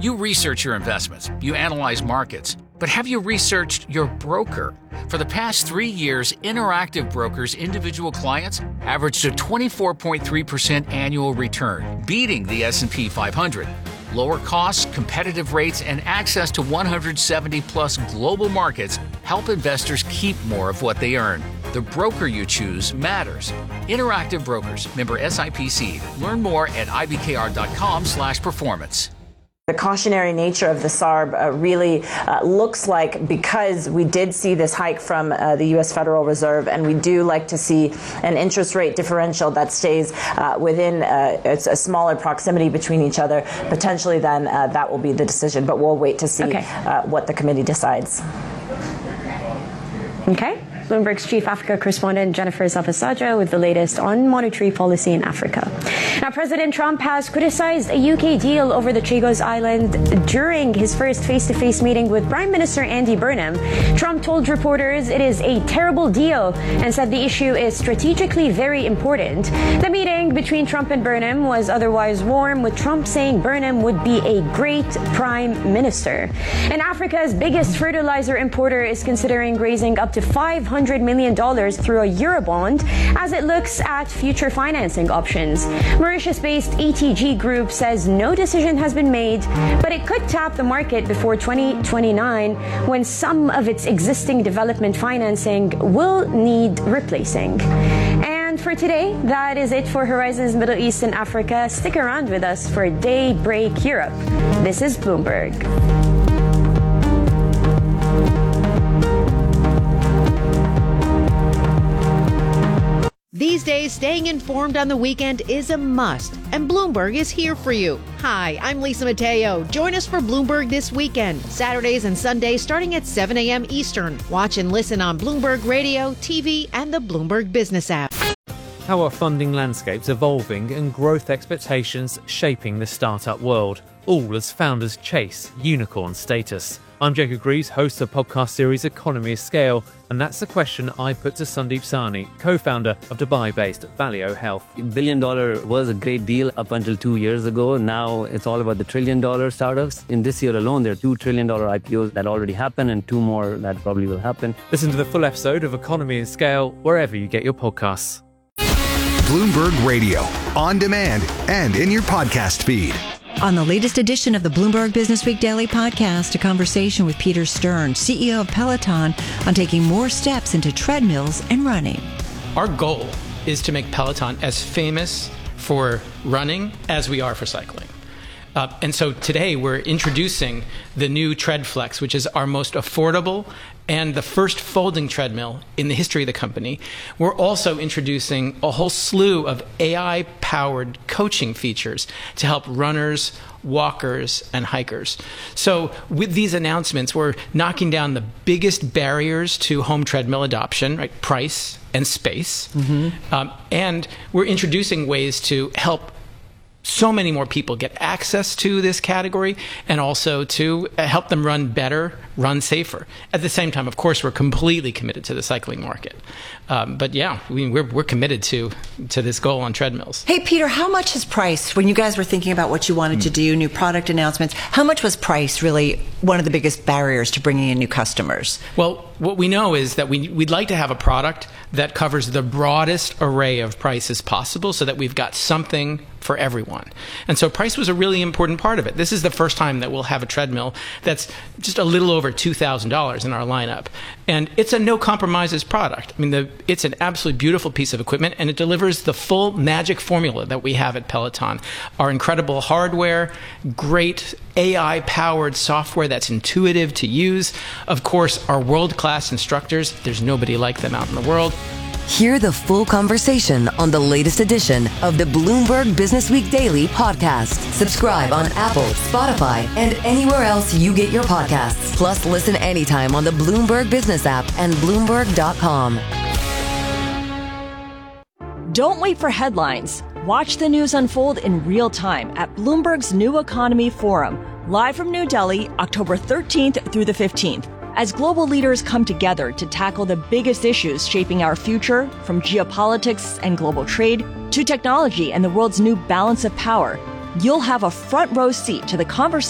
You research your investments, you analyze markets, but have you researched your broker? For the past 3 years, Interactive Brokers' individual clients averaged a 24.3% annual return, beating the S&P 500. Lower costs, competitive rates, and access to 170-plus global markets help investors keep more of what they earn. The broker you choose matters. Interactive Brokers, member SIPC. Learn more at ibkr.com/performance. The cautionary nature of the SARB really looks like, because we did see this hike from the U.S. Federal Reserve, and we do like to see an interest rate differential that stays within a smaller proximity between each other, potentially then that will be the decision. But we'll wait to see what the committee decides. Okay. Bloomberg's chief Africa correspondent Jennifer Zapasajo with the latest on monetary policy in Africa. Now, President Trump has criticized a UK deal over the Chagos Island during his first face-to-face meeting with Prime Minister Andy Burnham. Trump told reporters it is a terrible deal and said the issue is strategically very important. The meeting between Trump and Burnham was otherwise warm, with Trump saying Burnham would be a great prime minister. And Africa's biggest fertilizer importer is considering raising up to $500 million through a Eurobond as it looks at future financing options. Mauritius-based ATG Group says no decision has been made, but it could tap the market before 2029 when some of its existing development financing will need replacing. And for today, that is it for Horizons Middle East and Africa. Stick around with us for Daybreak Europe. This is Bloomberg. These days, staying informed on the weekend is a must, and Bloomberg is here for you. Hi, I'm Lisa Mateo. Join us for Bloomberg This Weekend, Saturdays and Sundays starting at 7 a.m. Eastern. Watch and listen on Bloomberg Radio, TV, and the Bloomberg Business app. How are funding landscapes evolving and growth expectations shaping the startup world, all as founders chase unicorn status? I'm Jacob Greaves, host of the podcast series Economy of Scale, and that's the question I put to Sandeep Sahni, co-founder of Dubai-based Valeo Health. $1 billion was a great deal up until 2 years ago. Now it's all about the $1 trillion startups. In this year alone, there are $2 trillion IPOs that already happened and 2 more that probably will happen. Listen to the full episode of Economy of Scale wherever you get your podcasts. Bloomberg Radio, on demand and in your podcast feed. On the latest edition of the Bloomberg Businessweek Daily Podcast, a conversation with Peter Stern, CEO of Peloton, on taking more steps into treadmills and running. Our goal is to make Peloton as famous for running as we are for cycling. And so today we're introducing the new TreadFlex, which is our most affordable and the first folding treadmill in the history of the company. We're also introducing a whole slew of AI-powered coaching features to help runners, walkers, and hikers. So with these announcements, we're knocking down the biggest barriers to home treadmill adoption, right? Price and space. And we're introducing ways to help so many more people get access to this category and also to help them run better, run safer. At the same time, of course, we're completely committed to the cycling market. But yeah, we're committed to this goal on treadmills. Hey, Peter, how much is price, when you guys were thinking about what you wanted to do, new product announcements, how much was price really one of the biggest barriers to bringing in new customers? Well, what we know is that we'd like to have a product that covers the broadest array of prices possible so that we've got something for everyone. And so price was a really important part of it. This is the first time that we'll have a treadmill that's just a little over $2,000 in our lineup. And it's a no compromises product. I mean, it's an absolutely beautiful piece of equipment, and it delivers the full magic formula that we have at Peloton. Our incredible hardware, great AI-powered software that's intuitive to use. Of course, our world-class instructors. There's nobody like them out in the world. Hear the full conversation on the latest edition of the Bloomberg Businessweek Daily Podcast. Subscribe on Apple, Spotify, and anywhere else you get your podcasts. Plus, listen anytime on the Bloomberg Business app and Bloomberg.com. Don't wait for headlines. Watch the news unfold in real time at Bloomberg's New Economy Forum, live from New Delhi, October 13th through the 15th. As global leaders come together to tackle the biggest issues shaping our future, from geopolitics and global trade to technology and the world's new balance of power, you'll have a front row seat to the conversation